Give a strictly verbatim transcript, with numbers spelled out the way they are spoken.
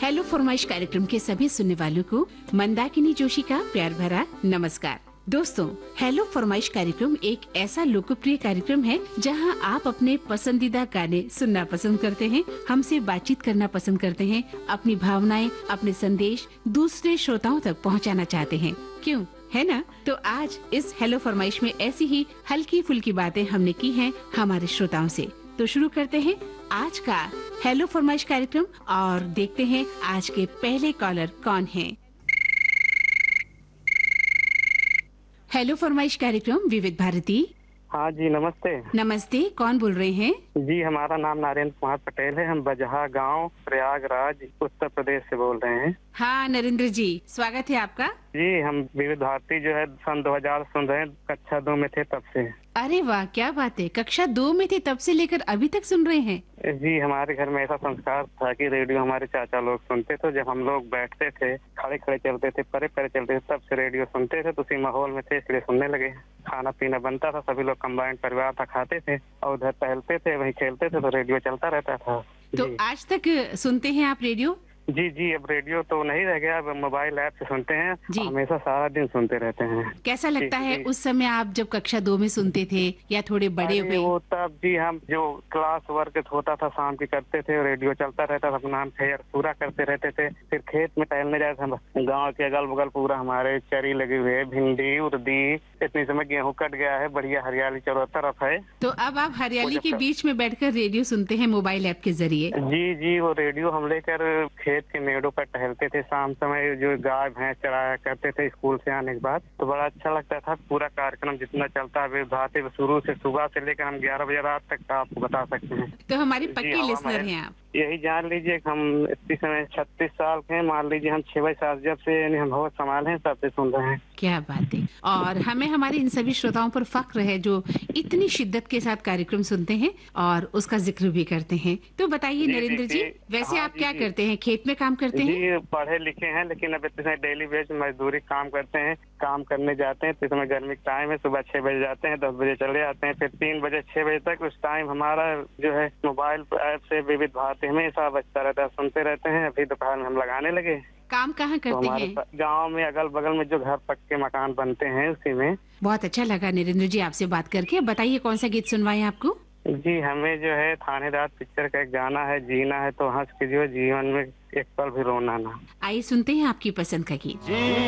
Hello फरमाइश कार्यक्रम के सभी सुनने वालों को मंदाकिनी जोशी का प्यार भरा नमस्कार। दोस्तों, हेलो फरमाइश कार्यक्रम एक ऐसा लोकप्रिय कार्यक्रम है जहां आप अपने पसंदीदा गाने सुनना पसंद करते हैं, हमसे बातचीत करना पसंद करते हैं, अपनी भावनाएं, अपने संदेश दूसरे श्रोताओं तक पहुंचाना चाहते हैं। क्यों, है ना? तो आज इस हेलो फरमाइश में ऐसी ही हल्की फुल्की बातें हमने की हैं हमारे श्रोताओं से। तो शुरू करते हैं आज का हेलो फरमाइश कार्यक्रम और देखते हैं आज के पहले कॉलर कौन हैं। हेलो फरमाइश कार्यक्रम विविध भारती। हाँ जी, नमस्ते। नमस्ते, कौन बोल रहे हैं? जी, हमारा नाम नरेंद्र कुमार पटेल है। हम बजहा गांव, प्रयागराज, उत्तर प्रदेश से बोल रहे हैं। हाँ नरेंद्र जी, स्वागत है आपका। जी, हम विविध भारती जो है सन दो हज़ार सुन रहे हैं, कक्षा दो में थे तब से। अरे वाह, क्या बात है, कक्षा दो में थे तब से लेकर अभी तक सुन रहे हैं? जी, हमारे घर में ऐसा संस्कार था कि रेडियो हमारे चाचा लोग सुनते थे। जब हम लोग बैठते थे, खड़े खड़े चलते थे, परे परे चलते थे, तब से रेडियो सुनते थे। तो उसी माहौल में थे, इसलिए सुनने लगे। खाना पीना बनता था, सभी लोग कंबाइंड परिवार था, खाते थे और उधर टहलते थे, वहीं खेलते थे, तो रेडियो चलता रहता था। तो आज तक सुनते हैं आप रेडियो? जी जी, अब रेडियो तो नहीं रह गया, अब मोबाइल ऐप से सुनते हैं। जी। हमेशा सारा दिन सुनते रहते हैं। कैसा लगता जी, है जी। उस समय आप जब कक्षा दो में सुनते थे या थोड़े बड़े अरे हुए? वो तब जी, हम जो क्लास वर्क होता था शाम की करते थे, रेडियो चलता रहता था, अपना हम फेयर पूरा करते रहते थे। फिर खेत में टहलने जाते थे, गांव के अगल बगल पूरा हमारे चरी लगी हुई है, भिंडी, उर्दी। इतनी समय गेहूं कट गया है, बढ़िया हरियाली चारों तरफ है। तो अब आप हरियाली वो जब के तक- बीच में बैठकर रेडियो सुनते हैं मोबाइल ऐप के जरिए? जी जी, वो रेडियो हम लेकर खेत के मेड़ों पर टहलते थे शाम समय, जो गाय भैंस चराया करते थे स्कूल से आने के बाद। तो बड़ा अच्छा लगता था। पूरा कार्यक्रम जितना चलता है भारतीय शुरू से सुबह से लेकर हम ग्यारह बजे रात तक का आपको बता सकते हैं। तो हमारे जी, पक्के हवा लिसनर महल। हैं आप। यही जान लीजिए कि हम इस समय छत्तीस साल के हैं। मान लीजिए हम छह बजे सात जब से यानी हम बहुत संभाले हैं, तब से सुन रहे हैं। क्या बात है। और हमें हमारे इन सभी श्रोताओं पर फक्र है जो इतनी शिद्दत के साथ कार्यक्रम सुनते हैं और उसका जिक्र भी करते हैं। तो बताइए जी, नरेंद्र जी, देखिए, वैसे हाँ, आप जी, क्या जी। करते हैं? खेत में काम करते हैं? जी, पढ़े लिखे हैं, लेकिन अब इतने डेली बेस मजदूरी काम करते हैं। काम करने जाते हैं तो इस समय गर्मी का टाइम है, सुबह छह बजे जाते हैं, दस बजे चले आते हैं, फिर तीन बजे छह बजे तक उस टाइम हमारा जो है मोबाइल ऐप से विविध भारती हमेशा बजता रहता है, सुनते रहते हैं। अभी दोपहर में हम लगाने लगे। काम कहाँ तो करते हमारे हैं? गांव में अगल बगल में जो घर पक्के मकान बनते हैं, उसी में। बहुत अच्छा लगा नरेंद्र जी आपसे बात करके। बताइए कौन सा गीत सुनवाएं आपको? जी, हमें जो है थानेदार पिक्चर का एक गाना है, जीना है तो हंस के जियो, जीवन में एक पल भी रोना ना। आइए सुनते हैं आपकी पसंद का गीत।